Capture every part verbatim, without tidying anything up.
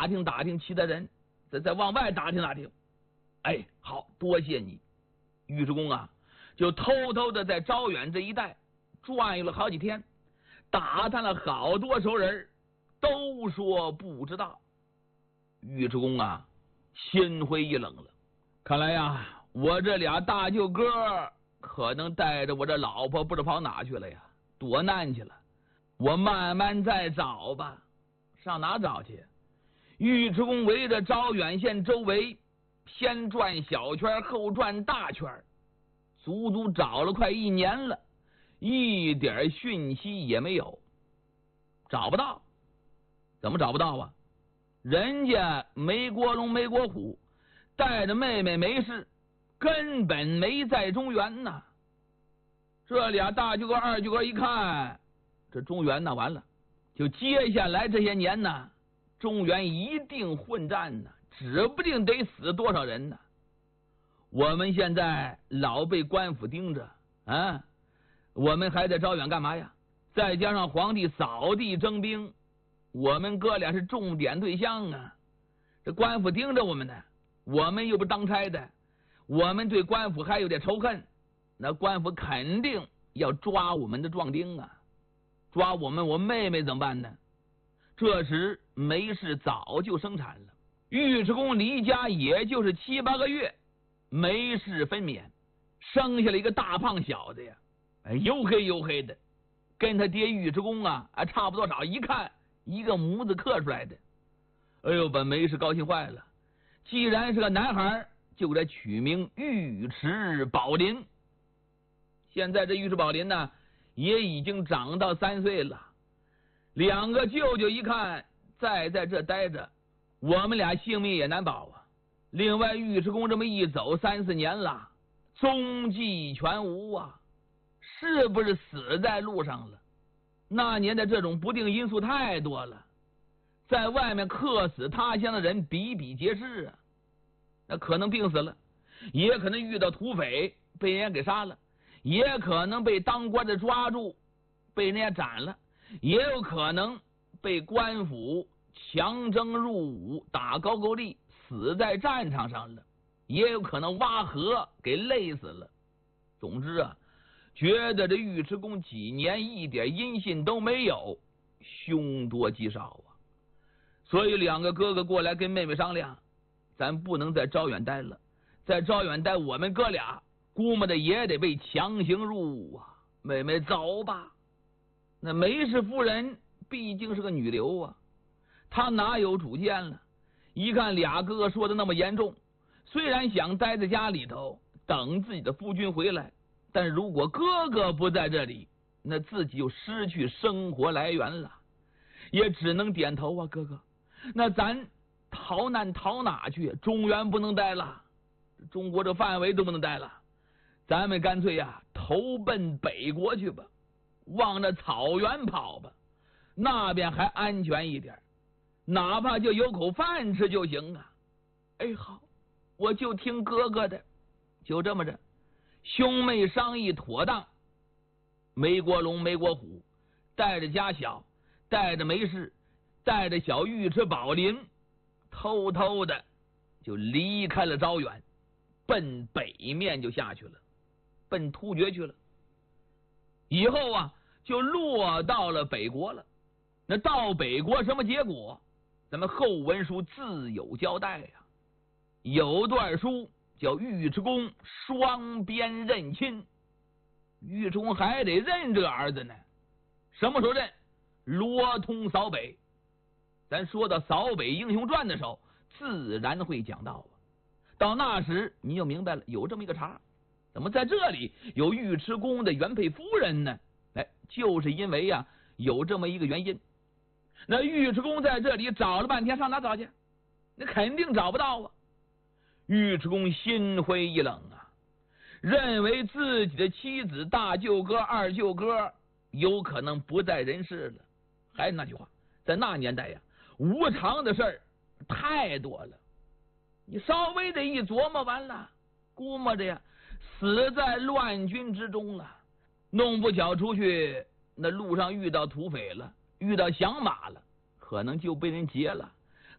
打听打听其他人，再再往外打听打听。哎，好多谢你。尉迟恭啊，就偷偷的在招远这一带转悠了好几天，打探了好多熟人，都说不知道。尉迟恭啊，心灰意冷了。看来呀，我这俩大舅哥可能带着我这老婆不知跑哪去了呀，躲难去了。我慢慢再找吧。上哪找去？尉迟恭围着招远县周围，先转小圈，后转大圈，足足找了快一年了，一点讯息也没有，找不到。怎么找不到啊？人家梅国龙、梅国虎带着妹妹没事，根本没在中原呐。这俩大舅哥二舅哥一看，这中原呐完了，就接下来这些年呢，中原一定混战呢，指不定得死多少人呢。我们现在老被官府盯着啊，我们还在招远干嘛呀？再加上皇帝扫地征兵，我们哥俩是重点对象啊。这官府盯着我们呢，我们又不当差的，我们对官府还有点仇恨，那官府肯定要抓我们的壮丁啊，抓我们我妹妹怎么办呢？这时梅氏早就生产了，尉迟恭离家也就是七八个月，梅氏分娩，生下了一个大胖小子呀，哎，黝黑黝黑的，跟他爹尉迟恭啊啊差不多少，一看一个模子刻出来的。哎呦，把梅氏高兴坏了，既然是个男孩，就给他取名尉迟宝林。现在这尉迟宝林呢，也已经长到三岁了。两个舅舅一看，再在这待着，我们俩性命也难保啊。另外，尉迟恭这么一走三四年了，踪迹全无啊，是不是死在路上了？那年的这种不定因素太多了，在外面客死他乡的人比比皆是啊。那可能病死了，也可能遇到土匪被人家给杀了，也可能被当官的抓住被人家斩了，也有可能被官府强征入伍打高句丽死在战场上了，也有可能挖河给累死了。总之啊，觉得这尉迟恭几年一点音信都没有，凶多吉少啊。所以两个哥哥过来跟妹妹商量，咱不能在招远待了，在招远待我们哥俩估摸的也得被强行入伍啊。妹妹走吧。那梅氏夫人毕竟是个女流啊，她哪有主见了？一看俩哥哥说的那么严重，虽然想待在家里头等自己的夫君回来，但如果哥哥不在这里，那自己就失去生活来源了，也只能点头啊。哥哥，那咱逃难逃哪去？中原不能待了，中国这范围都不能待了，咱们干脆呀、啊、投奔北国去吧，往那草原跑吧，那边还安全一点，哪怕就有口饭吃就行啊。哎，好，我就听哥哥的。就这么着，兄妹商议妥当，梅国龙、梅国虎带着家小，带着梅氏，带着小尉迟宝林，偷偷的就离开了招远，奔北面就下去了，奔突厥去了。以后啊，就落到了北国了。那到北国什么结果？咱们后文书自有交代呀、啊。有段书叫尉迟恭双边认亲，尉迟恭还得认这个儿子呢。什么时候认？罗通扫北。咱说到扫北英雄传的时候，自然会讲到啊。到那时你就明白了，有这么一个茬。怎么在这里有尉迟恭的原配夫人呢？哎，就是因为呀、啊，有这么一个原因。那尉迟恭在这里找了半天，上哪找去？那肯定找不到啊。尉迟恭心灰意冷啊，认为自己的妻子、大舅哥、二舅哥有可能不在人世了。还是那句话，在那年代呀，无常的事儿太多了，你稍微的一琢磨，完了，估摸着呀，死在乱军之中了。弄不巧出去，那路上遇到土匪了，遇到响马了，可能就被人劫了，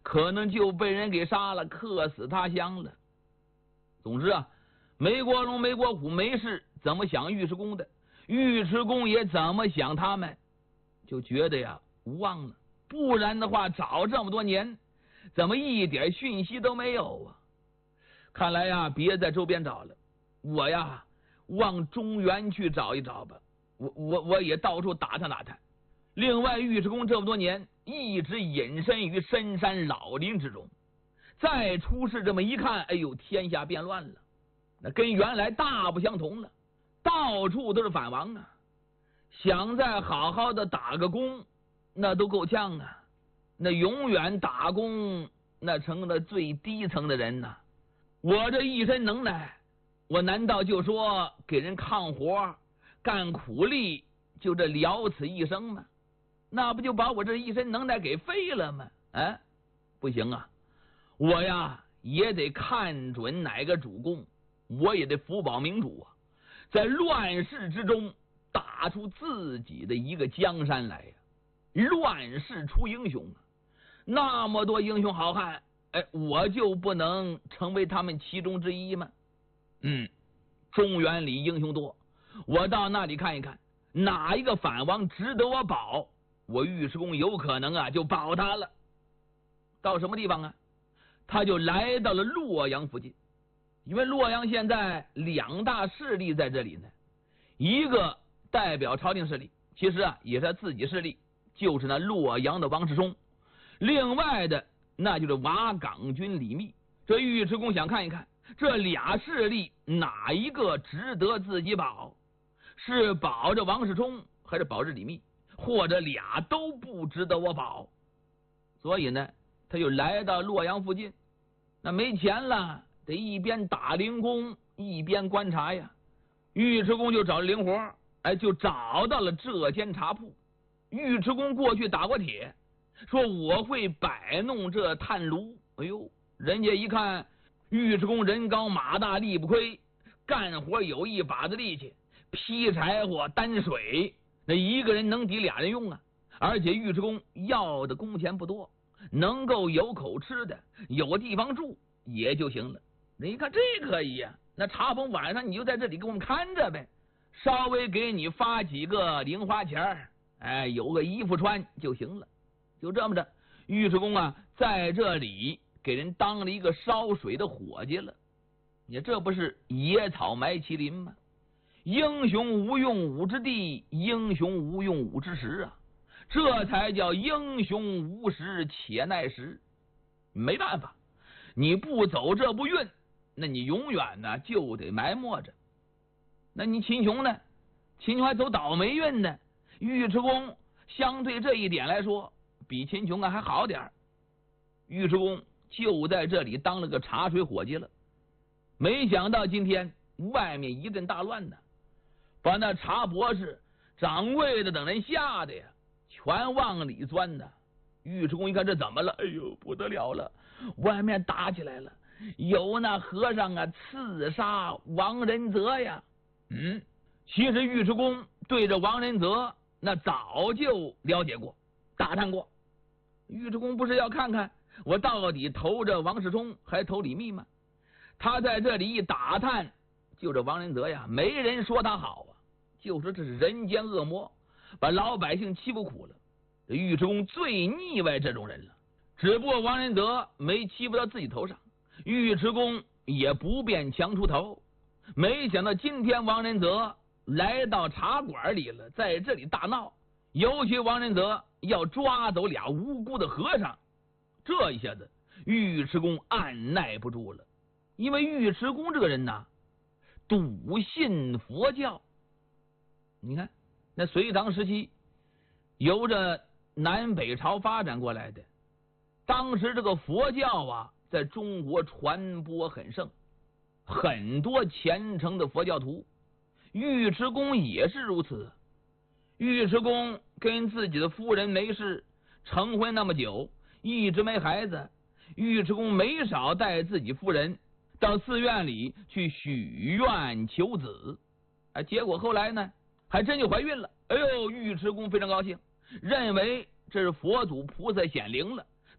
可能就被人给杀了，客死他乡了。总之啊，梅国龙、梅国虎没事怎么想尉迟恭的，尉迟恭也怎么想他们，就觉得呀无望了。不然的话，找这么多年，怎么一点讯息都没有啊？看来呀，别在周边找了，我呀往中原去找一找吧。我我我也到处打探打探。另外，尉迟恭这么多年一直隐身于深山老林之中，再出事这么一看，哎呦，天下变乱了，那跟原来大不相同了，到处都是反王啊！想再好好的打个工，那都够呛啊！那永远打工，那成了最低层的人呐、啊。我这一身能耐，我难道就说给人抗活、干苦力，就这了此一生吗？那不就把我这一身能耐给废了吗？哎，不行啊！我呀也得看准哪个主公，我也得福保明主啊，在乱世之中打出自己的一个江山来呀！乱世出英雄啊！那么多英雄好汉，哎，我就不能成为他们其中之一吗？嗯，中原里英雄多，我到那里看一看，哪一个反王值得我保，我尉迟恭有可能啊就保他了。到什么地方啊？他就来到了洛阳附近，因为洛阳现在两大势力在这里呢，一个代表朝廷势力，其实啊也是他自己势力，就是那洛阳的王世充；另外的那就是瓦岗军李密。这尉迟恭想看一看，这俩势力哪一个值得自己保，是保着王世充，还是保着李密，或者俩都不值得我保。所以呢，他就来到洛阳附近，那没钱了，得一边打零工一边观察呀。尉迟恭就找零活，哎，就找到了这间茶铺。尉迟恭过去打过帖，说我会摆弄这炭炉。哎呦，人家一看尉迟恭人高马大力不亏，干活有一把子力气，劈柴火担水，那一个人能抵俩人用啊。而且尉迟恭要的工钱不多，能够有口吃的，有地方住也就行了。你看这可以呀、啊，那茶棚晚上你就在这里给我们看着呗，稍微给你发几个零花钱，哎，有个衣服穿就行了。就这么着，尉迟恭啊在这里给人当了一个烧水的伙计了。你这不是野草埋麒麟吗？英雄无用武之地，英雄无用武之时啊，这才叫英雄无时且耐时。没办法，你不走这步运，那你永远呢就得埋没着。那你秦琼呢？秦琼还走倒霉运呢。尉迟恭相对这一点来说，比秦琼啊还好点。尉迟恭就在这里当了个茶水伙计了。没想到今天外面一阵大乱呢，把那茶博士、掌柜的等人吓得呀，全往里钻呢。尉迟恭一看这怎么了？哎呦，不得了了，外面打起来了，有那和尚啊刺杀王仁泽呀。嗯，其实尉迟恭对着王仁泽那早就了解过，打探过。尉迟恭不是要看看我到底投着王世充还投李密吗？他在这里一打探，就这王仁泽呀，没人说他好啊，就说这是人间恶魔，把老百姓欺负苦了。这尉迟恭最腻歪这种人了，只不过王仁泽没欺负到自己头上，尉迟恭也不便强出头。没想到今天王仁泽来到茶馆里了，在这里大闹，尤其王仁泽要抓走俩无辜的和尚，这一下子尉迟恭按耐不住了。因为尉迟恭这个人呐，笃信佛教。你看那隋唐时期由着南北朝发展过来的，当时这个佛教啊在中国传播很盛，很多虔诚的佛教徒。尉迟恭也是如此。尉迟恭跟自己的夫人没事，成婚那么久一直没孩子，尉迟恭没少带自己夫人到寺院里去许愿求子，哎，结果后来呢还真就怀孕了。哎呦，尉迟恭非常高兴，认为这是佛祖菩萨显灵了，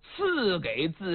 赐给自